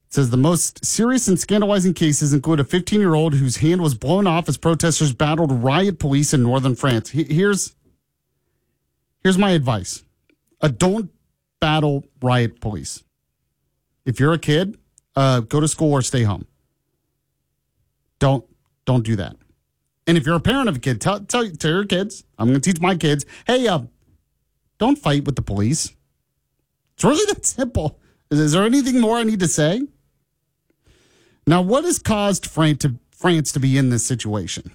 It says the most serious and scandalizing cases include a 15-year-old whose hand was blown off as protesters battled riot police in northern France. Here's my advice. Don't battle riot police. If you're a kid, go to school or stay home. Don't do that. And if you're a parent of a kid, tell your kids, I'm going to teach my kids, hey, don't fight with the police. It's really that simple. Is there anything more I need to say? Now, what has caused France to be in this situation?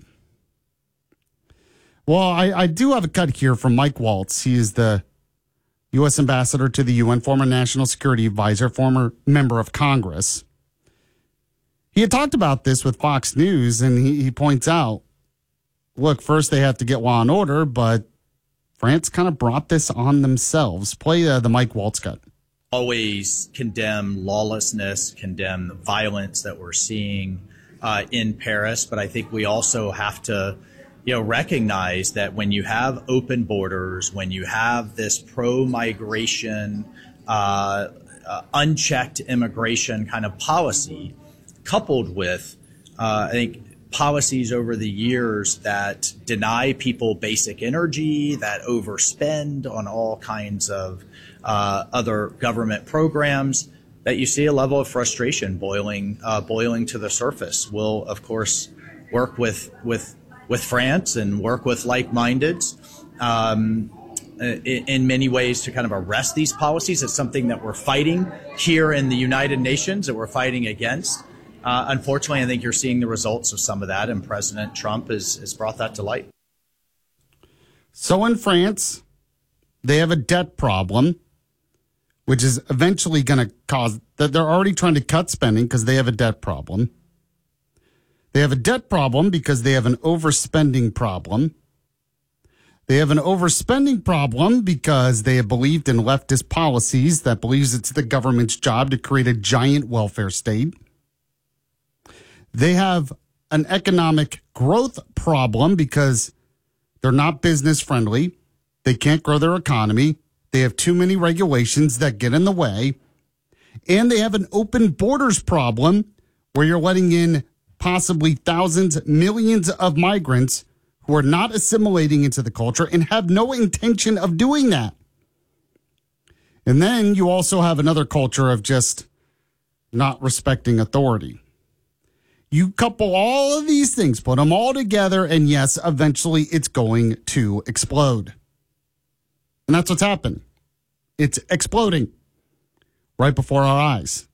Well, I do have a cut here from Mike Waltz. He is the U.S. ambassador to the UN, former national security advisor, former member of Congress. He had talked about this with Fox News, and he points out, look, first they have to get law and order, but France kind of brought this on themselves. Play the Mike Waltz cut. Always condemn lawlessness, condemn the violence that we're seeing in Paris. But I think we also have to, recognize that when you have open borders, when you have this pro-migration, unchecked immigration kind of policy, coupled with, I think, policies over the years that deny people basic energy, that overspend on all kinds of other government programs, that you see a level of frustration boiling to the surface. We'll, of course, work with France and work with like-mindeds in many ways to kind of arrest these policies. It's something that we're fighting here in the United Nations, that we're fighting against. Unfortunately, I think you're seeing the results of some of that, and President Trump has brought that to light. So in France, they have a debt problem, which is eventually going to cause that they're already trying to cut spending because they have a debt problem. They have a debt problem because they have an overspending problem. They have an overspending problem because they have believed in leftist policies that believes it's the government's job to create a giant welfare state. They have an economic growth problem because they're not business friendly. They can't grow their economy. They have too many regulations that get in the way. And they have an open borders problem where you're letting in possibly thousands, millions of migrants who are not assimilating into the culture and have no intention of doing that. And then you also have another culture of just not respecting authority. You couple all of these things, put them all together, and yes, eventually it's going to explode. And that's what's happened. It's exploding right before our eyes.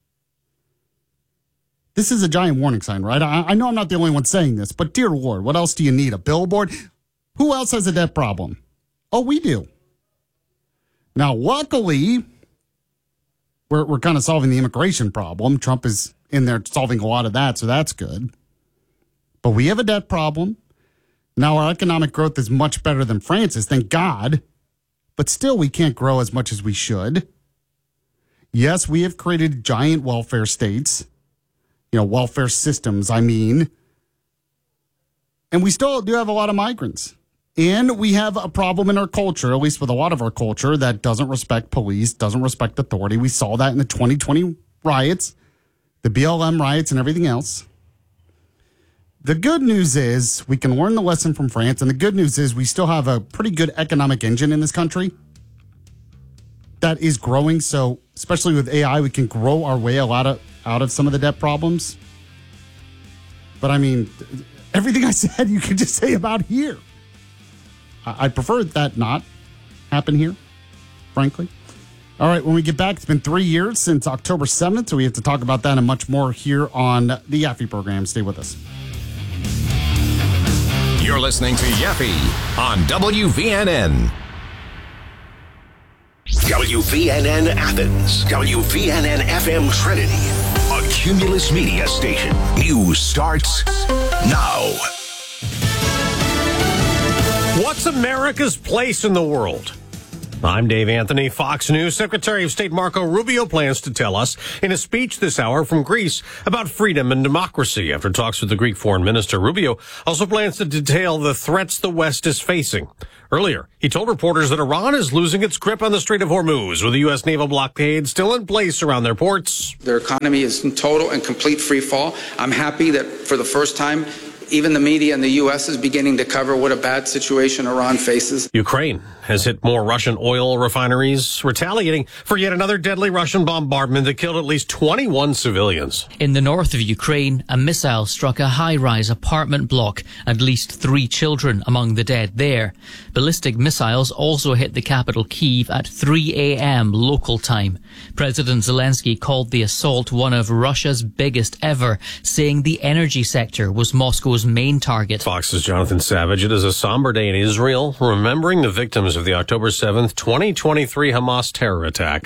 This is a giant warning sign, right? I know I'm not the only one saying this, but dear Lord, what else do you need? A billboard? Who else has a debt problem? Oh, we do. Now, luckily, we're kind of solving the immigration problem. Trump is in there solving a lot of that, so that's good. But we have a debt problem. Now our economic growth is much better than France's, thank God. But still, we can't grow as much as we should. Yes, we have created giant welfare states. Welfare systems, I mean. And we still do have a lot of migrants. And we have a problem in our culture, at least with a lot of our culture, that doesn't respect police, doesn't respect authority. We saw that in the 2020 riots, the BLM riots, and everything else. The good news is we can learn the lesson from France. And the good news is we still have a pretty good economic engine in this country that is growing. So especially with AI, we can grow our way out of some of the debt problems. But I mean, everything I said, you could just say about here. I prefer that not happen here, frankly. All right, when we get back, it's been 3 years since October 7th, so we have to talk about that and much more here on the Yaffe program. Stay with us. You're listening to Yaffe on WVNN. WVNN Athens, WVNN FM Trinity, a Cumulus Media station. News starts now. What's America's place in the world? I'm Dave Anthony. Fox News Secretary of State Marco Rubio plans to tell us in a speech this hour from Greece about freedom and democracy. After talks with the Greek foreign minister, Rubio also plans to detail the threats the West is facing. Earlier, he told reporters that Iran is losing its grip on the Strait of Hormuz, with the U.S. naval blockade still in place around their ports. Their economy is in total and complete free fall. I'm happy that for the first time, even the media in the U.S. is beginning to cover what a bad situation Iran faces. Ukraine has hit more Russian oil refineries, retaliating for yet another deadly Russian bombardment that killed at least 21 civilians. In the north of Ukraine, a missile struck a high-rise apartment block. At least 3 children among the dead there. Ballistic missiles also hit the capital Kyiv at 3 a.m. local time. President Zelensky called the assault one of Russia's biggest ever, saying the energy sector was Moscow's main target. Fox's Jonathan Savage. It is a somber day in Israel, remembering the victims of the October 7th, 2023 Hamas terror attack.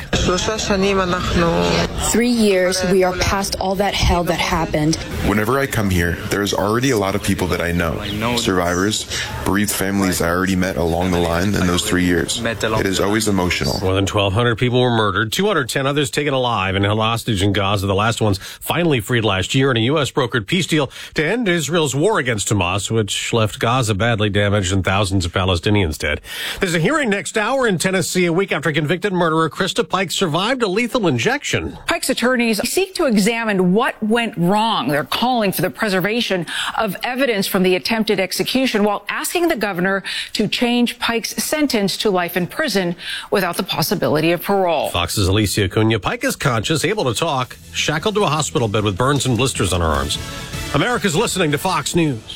3 years, we are past all that hell that happened. Whenever I come here, there's already a lot of people that I know. Survivors, bereaved families I already met along the line in those 3 years. It is always emotional. More than 1,200 people were murdered, 210 others taken alive and held hostage in Gaza. The last ones finally freed last year in a U.S. brokered peace deal to end Israel's war against Hamas, which left Gaza badly damaged and thousands of Palestinians dead. There's a hearing next hour in Tennessee, a week after convicted murderer Krista Pike survived a lethal injection. Pike's attorneys seek to examine what went wrong. They're calling for the preservation of evidence from the attempted execution while asking the governor to change Pike's sentence to life in prison without the possibility of parole. Fox's Alicia Cunha. Pike is conscious, able to talk, shackled to a hospital bed with burns and blisters on her arms. America's listening to Fox News.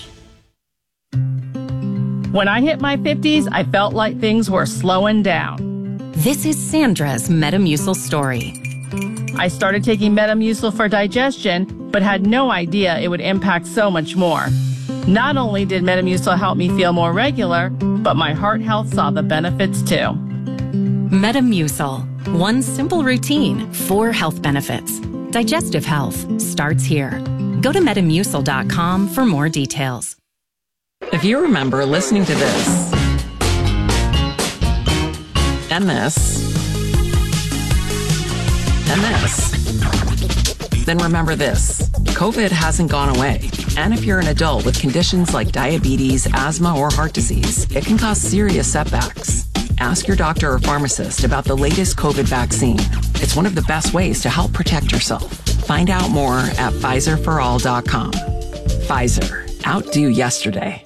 When I hit my 50s, I felt like things were slowing down. This is Sandra's Metamucil story. I started taking Metamucil for digestion, but had no idea it would impact so much more. Not only did Metamucil help me feel more regular, but my heart health saw the benefits too. Metamucil. One simple routine, 4 health benefits. Digestive health starts here. Go to Metamucil.com for more details. If you remember listening to this, and this, and this, then remember this. COVID hasn't gone away. And if you're an adult with conditions like diabetes, asthma, or heart disease, it can cause serious setbacks. Ask your doctor or pharmacist about the latest COVID vaccine. It's one of the best ways to help protect yourself. Find out more at PfizerForAll.com. Pfizer. Outdo yesterday.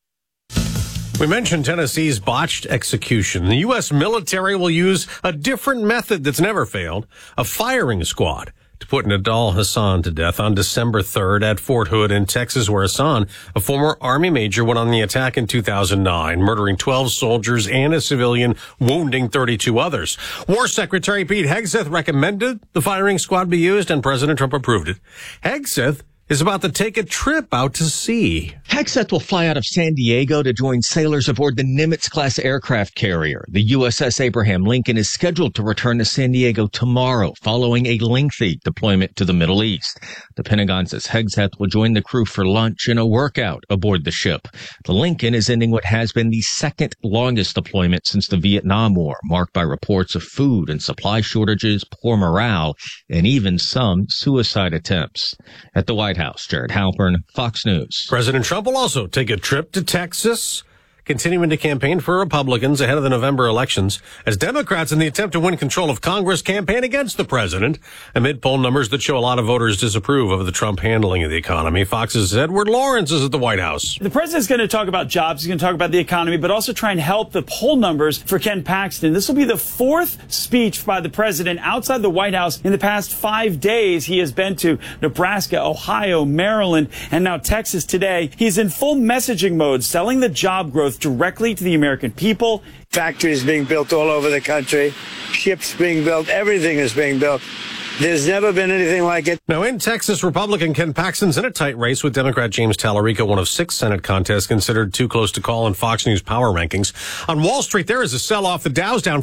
We mentioned Tennessee's botched execution. The U.S. military will use a different method that's never failed, a firing squad, to put Nidal Hasan to death on December 3rd at Fort Hood in Texas, where Hasan, a former Army major, went on the attack in 2009, murdering 12 soldiers and a civilian, wounding 32 others. War Secretary Pete Hegseth recommended the firing squad be used, and President Trump approved it. Hegseth is about to take a trip out to sea. Hegseth will fly out of San Diego to join sailors aboard the Nimitz-class aircraft carrier. The USS Abraham Lincoln is scheduled to return to San Diego tomorrow, following a lengthy deployment to the Middle East. The Pentagon says Hegseth will join the crew for lunch and a workout aboard the ship. The Lincoln is ending what has been the second longest deployment since the Vietnam War, marked by reports of food and supply shortages, poor morale, and even some suicide attempts. At the White House, Jared Halpern, Fox News. President Trump will also take a trip to Texas, continuing to campaign for Republicans ahead of the November elections, as Democrats, in the attempt to win control of Congress, campaign against the president, amid poll numbers that show a lot of voters disapprove of the Trump handling of the economy. Fox's Edward Lawrence is at the White House. The president's going to talk about jobs, he's going to talk about the economy, but also try and help the poll numbers for Ken Paxton. This will be the 4th speech by the president outside the White House in the past 5 days. He has been to Nebraska, Ohio, Maryland, and now Texas today. He's in full messaging mode, selling the job growth directly to the American people. Factories being built all over the country, ships being built, everything is being built. There's never been anything like it. Now, in Texas, Republican Ken Paxton's in a tight race with Democrat James Tallarico, one of 6 Senate contests considered too close to call in Fox News power rankings. On Wall Street, there is a sell-off. The Dow's down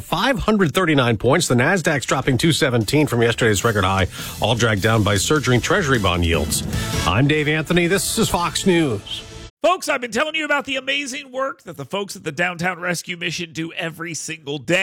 539 points. The Nasdaq's dropping 217 from yesterday's record high, all dragged down by surging Treasury bond yields. I'm Dave Anthony. This is Fox News. Folks, I've been telling you about the amazing work that the folks at the Downtown Rescue Mission do every single day.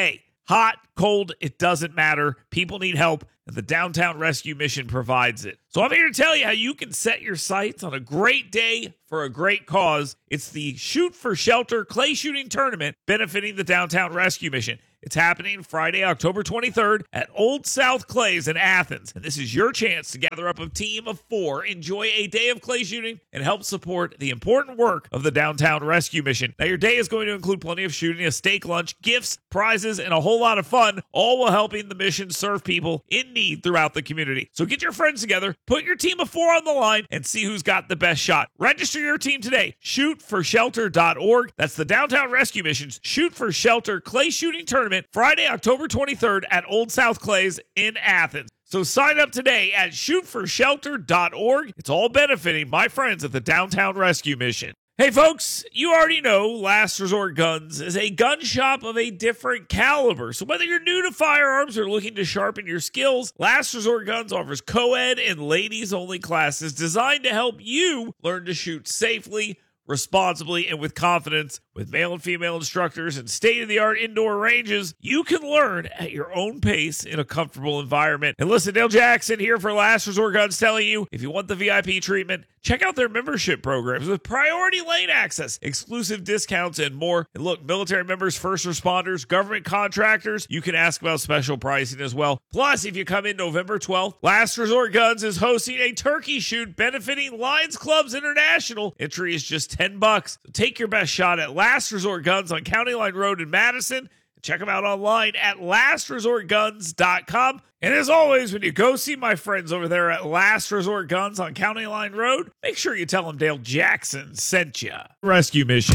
Hot, cold, it doesn't matter. People need help, and the Downtown Rescue Mission provides it. So I'm here to tell you how you can set your sights on a great day for a great cause. It's the Shoot for Shelter clay shooting tournament benefiting the Downtown Rescue Mission. It's happening Friday, October 23rd at Old South Clays in Athens. And this is your chance to gather up a team of 4, enjoy a day of clay shooting, and help support the important work of the Downtown Rescue Mission. Now, your day is going to include plenty of shooting, a steak lunch, gifts, prizes, and a whole lot of fun, all while helping the mission serve people in need throughout the community. So get your friends together, put your team of 4 on the line, and see who's got the best shot. Register your team today. ShootForShelter.org. That's the Downtown Rescue Mission's Shoot for Shelter clay shooting tournament, Friday, October 23rd at Old South Clays in Athens. So sign up today at ShootForShelter.org. It's all benefiting my friends at the Downtown Rescue Mission. Hey folks, you already know Last Resort Guns is a gun shop of a different caliber. So whether you're new to firearms or looking to sharpen your skills, Last Resort Guns offers co-ed and ladies-only classes designed to help you learn to shoot safely, responsibly, and with confidence. With male and female instructors and state-of-the-art indoor ranges, you can learn at your own pace in a comfortable environment. And listen, Dale Jackson here for Last Resort Guns telling you, if you want the VIP treatment, check out their membership programs with priority lane access, exclusive discounts, and more. And look, military members, first responders, government contractors, you can ask about special pricing as well. Plus, if you come in November 12th, Last Resort Guns is hosting a turkey shoot benefiting Lions Clubs International. Entry is just $10. So take your best shot at Last Resort Guns on County Line Road in Madison. Check them out online at lastresortguns.com. And as always, when you go see my friends over there at Last Resort Guns on County Line Road, make sure you tell them Dale Jackson sent you. Rescue Mission.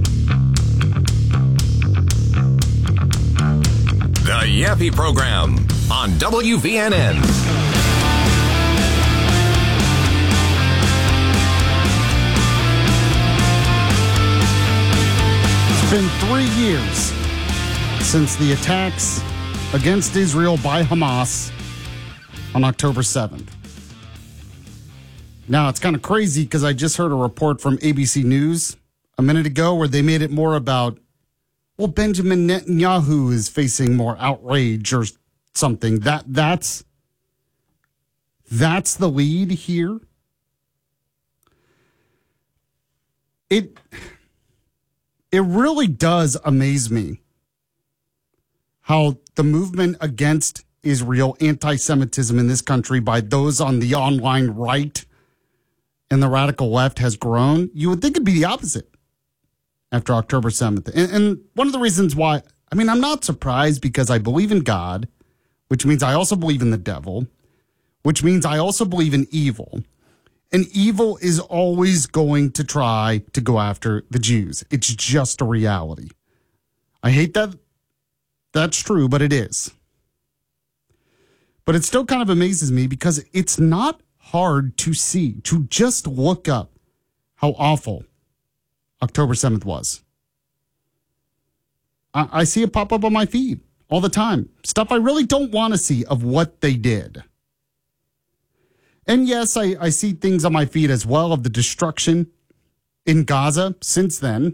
The Yappy Program on WVNN. It's been 3 years since the attacks against Israel by Hamas on October 7th. Now, it's kind of crazy because I just heard a report from ABC News a minute ago where they made it more about, well, Benjamin Netanyahu is facing more outrage or something. That's the lead here. It really does amaze me how the movement against Israel, anti-Semitism in this country by those on the online right and the radical left has grown. You would think it'd be the opposite after October 7th. And one of the reasons why, I mean, I'm not surprised because I believe in God, which means I also believe in the devil, which means I also believe in evil. And evil is always going to try to go after the Jews. It's just a reality. I hate that that's true, but it is. But it still kind of amazes me because it's not hard to see, to just look up how awful October 7th was. I see it pop up on my feed all the time. Stuff I really don't want to see of what they did. And yes, I see things on my feed as well of the destruction in Gaza since then.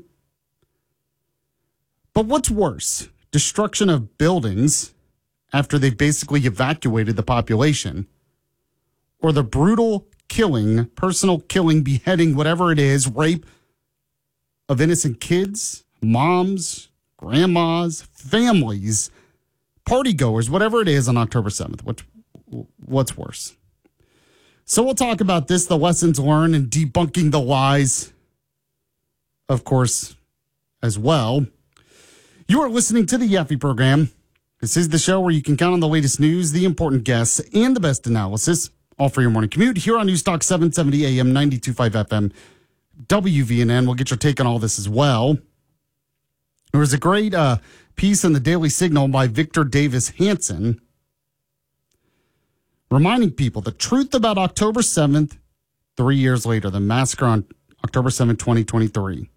But what's worse? Destruction of buildings after they've basically evacuated the population, or the brutal killing, personal killing, beheading, whatever it is, rape of innocent kids, moms, grandmas, families, partygoers, whatever it is on October 7th. What's worse? So we'll talk about this, the lessons learned, and debunking the lies, of course, as well. You are listening to the Yaffee Program. This is the show where you can count on the latest news, the important guests, and the best analysis, all for your morning commute here on Newstalk 770 AM, 92.5 FM, WVNN. We'll get your take on all this as well. There was a great piece in the Daily Signal by Victor Davis Hanson reminding people the truth about October 7th, 3 years later, the massacre on October 7th, 2023.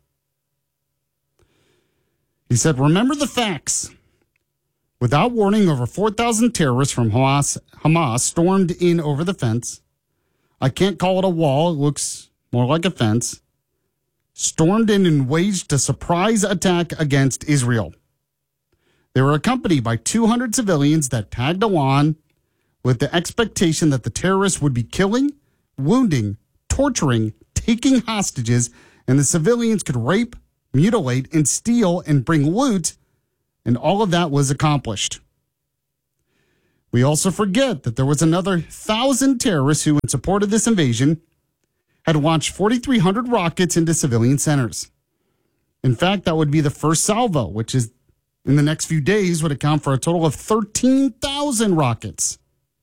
He said, remember the facts. Without warning, over 4,000 terrorists from Hamas stormed in over the fence. I can't call it a wall. It looks more like a fence. Stormed in and waged a surprise attack against Israel. They were accompanied by 200 civilians that tagged along with the expectation that the terrorists would be killing, wounding, torturing, taking hostages, and the civilians could rape, mutilate, and steal and bring loot, and all of that was accomplished. We also forget that there was another 1,000 terrorists who, in support of this invasion, had launched 4,300 rockets into civilian centers. In fact, that would be the first salvo, which is in the next few days would account for a total of 13,000 rockets.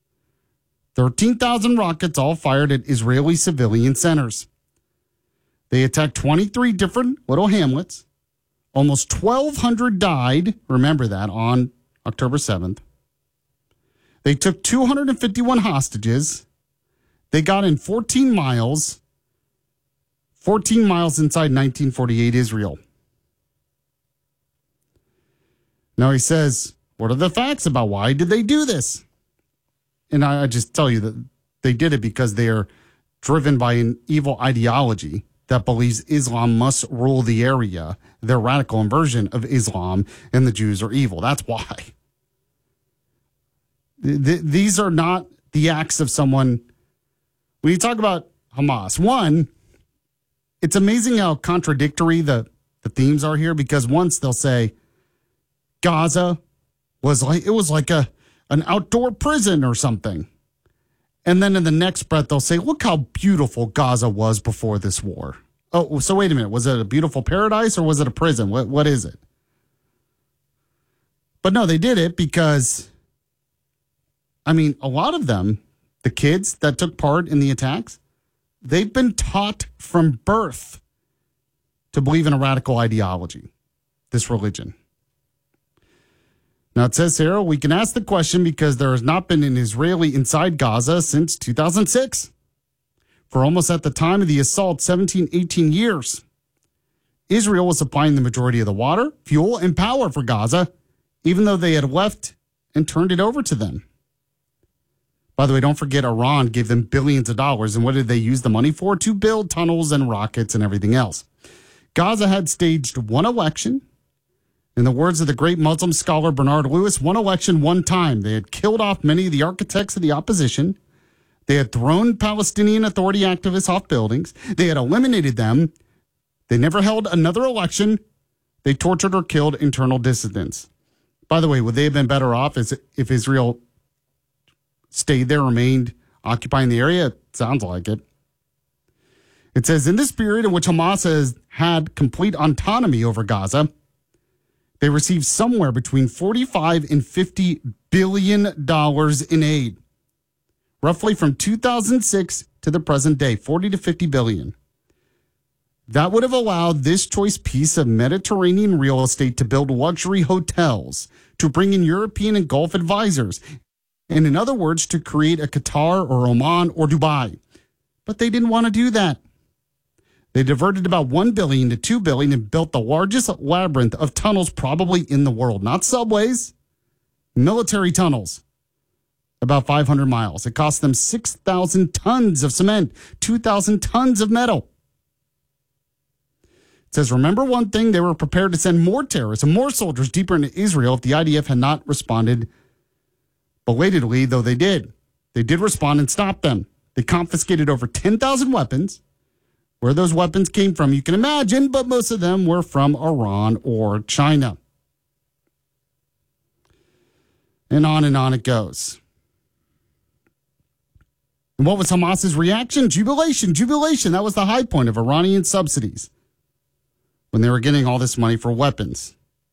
13,000 rockets all fired at Israeli civilian centers. They attacked 23 different little hamlets. Almost 1,200 died, remember that, on October 7th. They took 251 hostages. They got in 14 miles inside 1948 Israel. Now he says, what are the facts about why did they do this? And I just tell you that they did it because they are driven by an evil ideology that believes Islam must rule the area, their radical inversion of Islam, and the Jews are evil. That's why. These are not the acts of someone. When you talk about Hamas, one, it's amazing how contradictory the themes are here, because once they'll say Gaza was like an outdoor prison or something. And then in the next breath, they'll say, look how beautiful Gaza was before this war. Oh, so wait a minute. Was it a beautiful paradise or was it a prison? What is it? But no, they did it because, I mean, a lot of them, the kids that took part in the attacks, they've been taught from birth to believe in a radical ideology, this religion. Now, it says here, we can ask the question because there has not been an Israeli inside Gaza since 2006. For almost at the time of the assault, 17, 18 years. Israel was supplying the majority of the water, fuel, and power for Gaza, even though they had left and turned it over to them. By the way, don't forget Iran gave them billions of dollars. And what did they use the money for? To build tunnels and rockets and everything else. Gaza had staged one election. In the words of the great Muslim scholar Bernard Lewis, one election, one time. They had killed off many of the architects of the opposition. They had thrown Palestinian Authority activists off buildings. They had eliminated them. They never held another election. They tortured or killed internal dissidents. By the way, would they have been better off if Israel stayed there, remained occupying the area? It sounds like it. It says, in this period in which Hamas has had complete autonomy over Gaza, they received somewhere between $45 and $50 billion in aid. Roughly from 2006 to the present day, 40 to 50 billion. That would have allowed this choice piece of Mediterranean real estate to build luxury hotels, to bring in European and Gulf advisors, and in other words, to create a Qatar or Oman or Dubai. But they didn't want to do that. They diverted about $1 billion to $2 billion and built the largest labyrinth of tunnels probably in the world. Not subways, military tunnels. About 500 miles. It cost them 6,000 tons of cement, 2,000 tons of metal. It says, remember one thing, they were prepared to send more terrorists and more soldiers deeper into Israel if the IDF had not responded belatedly, though they did. They did respond and stop them. They confiscated over 10,000 weapons. Where those weapons came from, you can imagine, but most of them were from Iran or China. And on it goes. And what was Hamas's reaction? Jubilation. That was the high point of Iranian subsidies when they were getting all this money for weapons.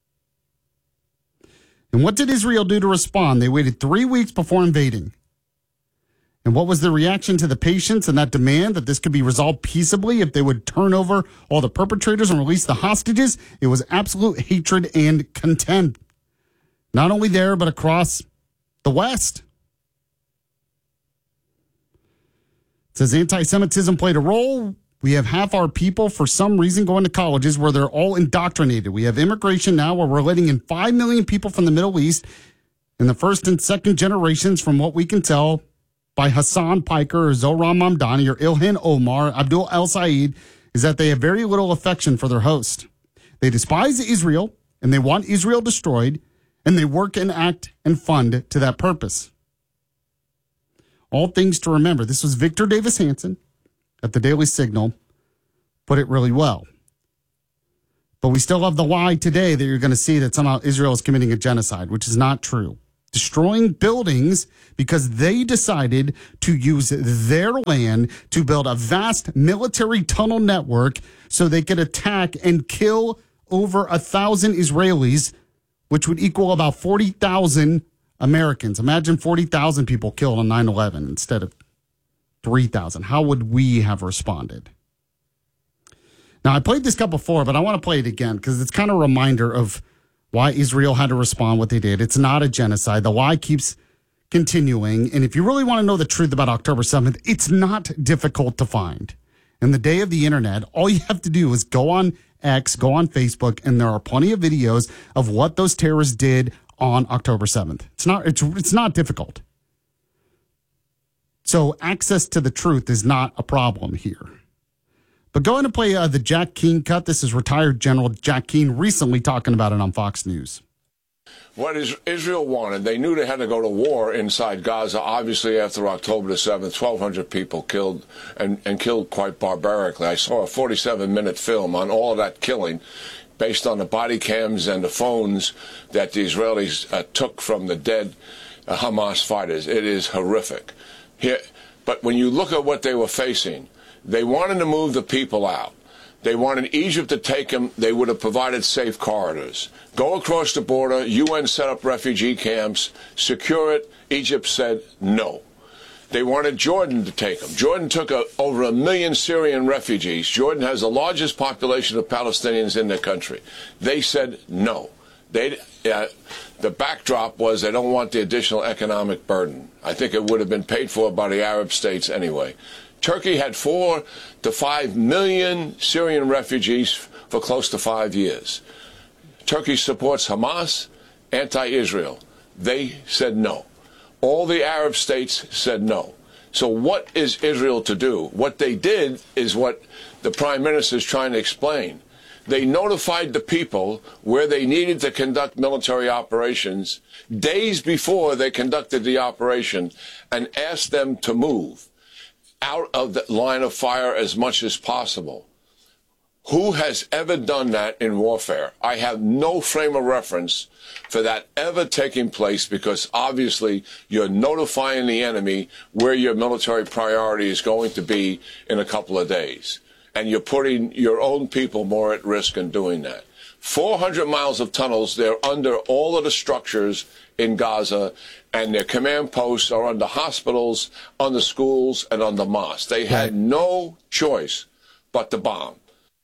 And what did Israel do to respond? They waited 3 weeks before invading. And what was the reaction to the patience and that demand that this could be resolved peaceably if they would turn over all the perpetrators and release the hostages? It was absolute hatred and contempt. Not only there, but across the West. It says anti-Semitism played a role. We have half our people, for some reason, going to colleges where they're all indoctrinated. We have immigration now where we're letting in 5 million people from the Middle East in the first and second generations, from what we can tell, by Hassan Piker or Zohran Mamdani or Ilhan Omar, Abdul El Said, is that they have very little affection for their host. They despise Israel and they want Israel destroyed, And they work and act and fund to that purpose. All things to remember. This was Victor Davis Hanson at the Daily Signal. Put it really well. But we still have the lie today that you're going to see that somehow Israel is committing a genocide, which is not true. Destroying buildings because they decided to use their land to build a vast military tunnel network so they could attack and kill over 1,000 Israelis, which would equal about 40,000 Americans. Imagine 40,000 people killed on 9/11 instead of 3,000. How would we have responded? Now, I played this cut before, but I want to play it again because it's kind of a reminder of why Israel had to respond what they did. It's not a genocide. The lie keeps continuing. And if you really want to know the truth about October 7th, it's not difficult to find. In the day of the internet, all you have to do is go on X, go on Facebook, and there are plenty of videos of what those terrorists did on October 7th. It's not difficult. So access to the truth is not a problem here. But go ahead and play the Jack Keane cut. This is retired General Jack Keane recently talking about it on Fox News. What Israel wanted, they knew they had to go to war inside Gaza, obviously after October the 7th, 1,200 people killed and killed quite barbarically. I saw a 47-minute film on all of that killing based on the body cams and the phones that the Israelis took from the dead Hamas fighters. It is horrific. But when you look at what they were facing, they wanted to move the people out. They wanted Egypt to take them. They would have provided safe corridors. Go across the border. UN set up refugee camps. Secure it. Egypt said no. They wanted Jordan to take them. Jordan took over 1 million Syrian refugees. Jordan has the largest population of Palestinians in the country. They said no. The backdrop was they don't want the additional economic burden. I think it would have been paid for by the Arab states anyway. Turkey had 4 to 5 million Syrian refugees for close to 5 years. Turkey supports Hamas, anti-Israel. They said no. All the Arab states said no. So what is Israel to do? What they did is what the Prime Minister is trying to explain. They notified the people where they needed to conduct military operations days before they conducted the operation and asked them to move out of the line of fire as much as possible. Who has ever done that in warfare? I have no frame of reference for that ever taking place because obviously you're notifying the enemy where your military priority is going to be in a couple of days. And you're putting your own people more at risk in doing that. 400 miles of tunnels, they're under all of the structures in Gaza, and their command posts are under hospitals, under schools, and under mosques. They had no choice but to bomb.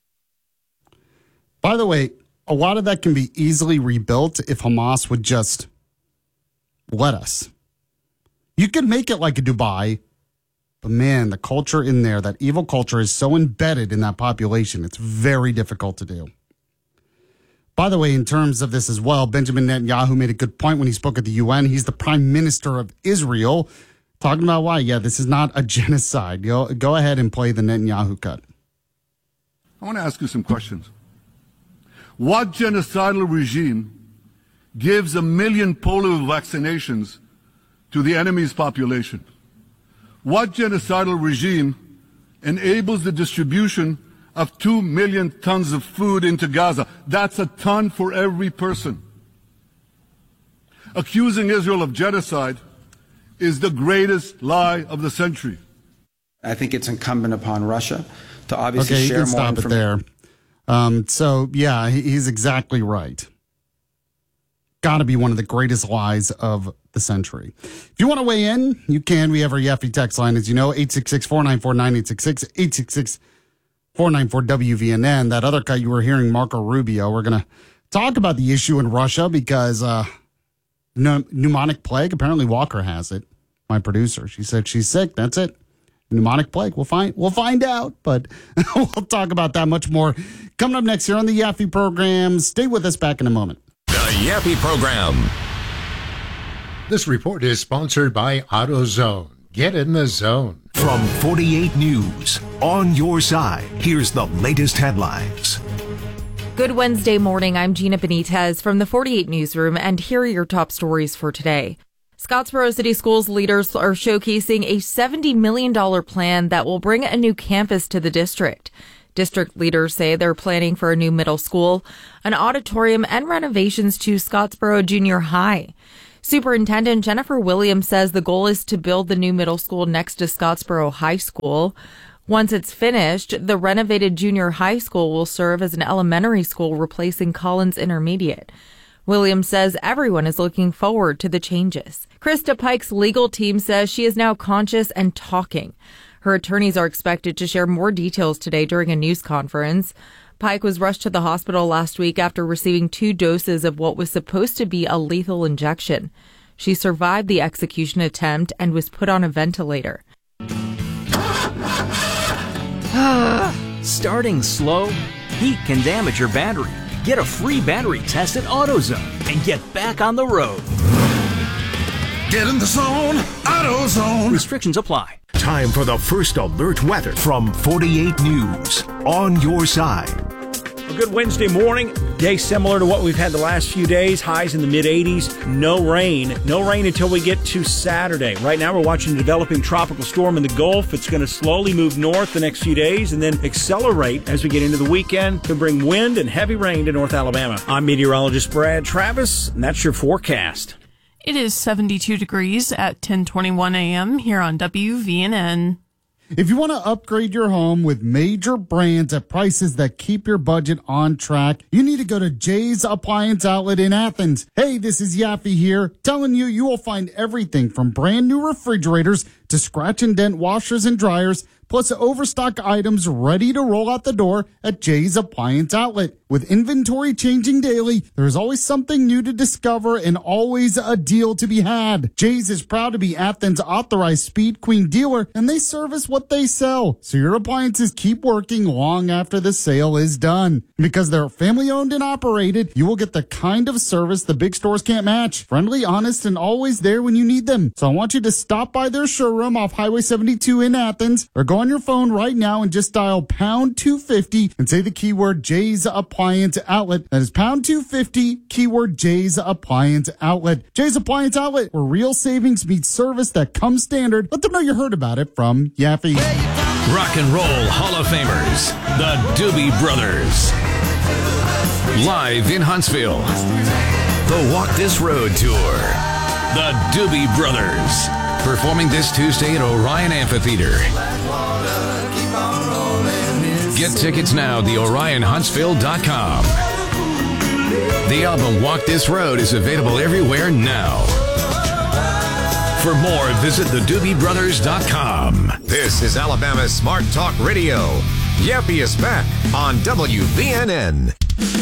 By the way, a lot of that can be easily rebuilt if Hamas would just let us. You can make it like a Dubai, but man, the culture in there, that evil culture is so embedded in that population, it's very difficult to do. By the way, in terms of this as well, Benjamin Netanyahu made a good point when he spoke at the UN. He's the prime minister of Israel, talking about why, this is not a genocide. Go ahead and play the Netanyahu cut. I want to ask you some questions. What genocidal regime gives 1 million polio vaccinations to the enemy's population? What genocidal regime enables the distribution of 2 million tons of food into Gaza? That's a ton for every person. Accusing Israel of genocide is the greatest lie of the century. I think it's incumbent upon Russia to obviously share more information. Okay, you can stop it there. He's exactly right. Got to be one of the greatest lies of the century. If you want to weigh in, you can. We have our Yaffe text line, as you know, 866-494-9866, 866-494-WVNN. That other cut you were hearing, Marco Rubio. We're going to talk about the issue in Russia because pneumonic plague, apparently Walker has it. My producer, she said she's sick. That's it. Pneumonic plague. We'll find out, but we'll talk about that much more coming up next here on the Yaffe program. Stay with us, back in a moment. The Yaffe program. This report is sponsored by AutoZone. Get in the zone. From 48 News, on your side, here's the latest headlines. Good Wednesday morning. I'm Gina Benitez from the 48 Newsroom, and here are your top stories for today. Scottsboro City Schools leaders are showcasing a $70 million plan that will bring a new campus to the district. District leaders say they're planning for a new middle school, an auditorium, and renovations to Scottsboro Junior High. Superintendent Jennifer Williams says the goal is to build the new middle school next to Scottsboro High School. Once it's finished, the renovated junior high school will serve as an elementary school, replacing Collins Intermediate. Williams says everyone is looking forward to the changes. Krista Pike's legal team says she is now conscious and talking. Her attorneys are expected to share more details today during a news conference. Pike was rushed to the hospital last week after receiving 2 doses of what was supposed to be a lethal injection. She survived the execution attempt and was put on a ventilator. Starting slow? Heat can damage your battery. Get a free battery test at AutoZone and get back on the road. Get in the zone, AutoZone. Restrictions apply. Time for the first alert weather from 48 News. On your side. A good Wednesday morning. Day similar to what we've had the last few days. Highs in the mid-80s. No rain. No rain until we get to Saturday. Right now we're watching a developing tropical storm in the Gulf. It's going to slowly move north the next few days and then accelerate as we get into the weekend to bring wind and heavy rain to North Alabama. I'm meteorologist Brad Travis, and that's your forecast. It is 72 degrees at 10:21 a.m. here on WVNN. If you want to upgrade your home with major brands at prices that keep your budget on track, you need to go to Jay's Appliance Outlet in Athens. Hey, this is Yaffe here, telling you you will find everything from brand new refrigerators to scratch and dent washers and dryers, plus overstock items ready to roll out the door at Jay's Appliance Outlet. With inventory changing daily, there's always something new to discover and always a deal to be had. Jay's is proud to be Athens' authorized Speed Queen dealer, and they service what they sell, so your appliances keep working long after the sale is done. Because they're family owned and operated, you will get the kind of service the big stores can't match. Friendly, honest, and always there when you need them. So I want you to stop by their showroom off Highway 72 in Athens, or go on your phone right now and just dial pound 250 and say the keyword Jay's Appliance Outlet. That is pound 250, keyword Jay's Appliance Outlet. Jay's Appliance Outlet, where real savings meets service that comes standard. Let them know you heard about it from Yaffe. Rock and Roll Hall of Famers, the Doobie Brothers. Live in Huntsville. The Walk This Road Tour. The Doobie Brothers. Performing this Tuesday at Orion Amphitheater. Get tickets now at theorionhuntsville.com. The album Walk This Road is available everywhere now. For more, visit thedoobieBrothers.com. This is Alabama's Smart Talk Radio. Yaffe is back on WVNN.